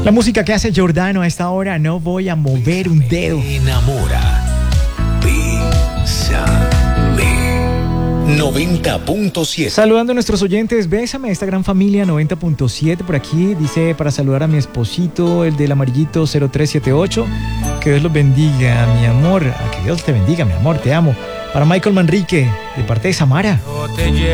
La música que hace Giordano a esta hora, no voy a mover un dedo. Enamora. Bésame. 90.7. Saludando a nuestros oyentes, bésame a esta gran familia 90.7 por aquí. Dice para saludar a mi esposito, el del amarillito 0378. Que Dios los bendiga, mi amor. Que Dios te bendiga, mi amor, te amo. Para Michael Manrique, de parte de Samara.